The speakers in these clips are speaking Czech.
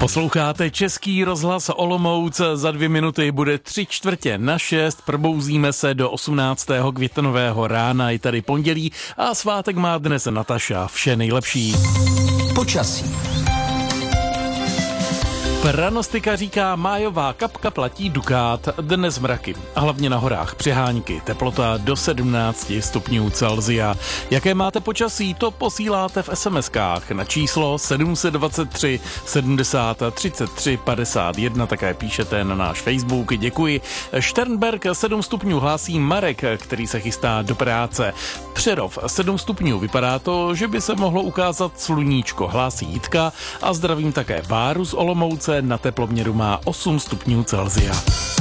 Posloucháte Český rozhlas Olomouc, za 2 minuty bude 3:45, probouzíme se do 18. květnového rána, je tady pondělí a svátek má dnes Nataša, vše nejlepší. Počasí. Pranostika říká, májová kapka platí dukát, dnes mraky a hlavně na horách přehánky, teplota do 17 stupňů Celsia. Jaké máte počasí, to posíláte v SMS-kách na číslo 723 70 33 51, také píšete na náš Facebook, děkuji. Šternberk 7 stupňů hlásí Marek, který se chystá do práce. Přerov 7 stupňů, vypadá to, že by se mohlo ukázat sluníčko, hlásí Jitka a zdravím také Báru z Olomouce, na teploměru má 8 stupňů Celsia.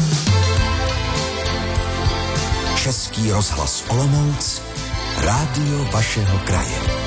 Český rozhlas Olomouc, rádio vašeho kraje.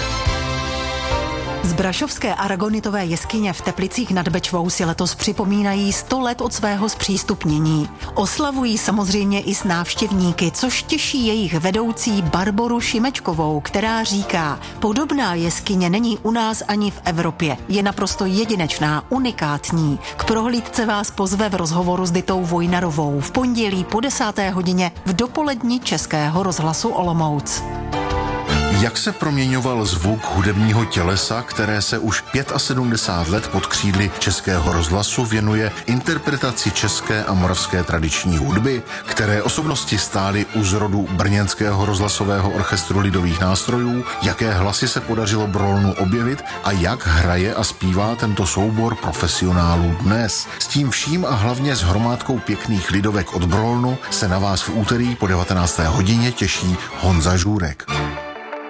Z Brašovské aragonitové jeskyně v Teplicích nad Bečvou si letos připomínají 100 let od svého zpřístupnění. Oslavují samozřejmě i s návštěvníky, což těší jejich vedoucí Barboru Šimečkovou, která říká, podobná jeskyně není u nás ani v Evropě. Je naprosto jedinečná, unikátní. K prohlídce vás pozve v rozhovoru s Ditou Vojnarovou v pondělí po 10. hodině v dopoledni Českého rozhlasu Olomouc. Jak se proměňoval zvuk hudebního tělesa, které se už 75 let pod křídly Českého rozhlasu věnuje interpretaci české a moravské tradiční hudby, které osobnosti stály u zrodu brněnského rozhlasového orchestru lidových nástrojů, jaké hlasy se podařilo Brolnu objevit a jak hraje a zpívá tento soubor profesionálů dnes. S tím vším a hlavně s hromádkou pěkných lidovek od Brolnu se na vás v úterý po 19. hodině těší Honza Žůrek.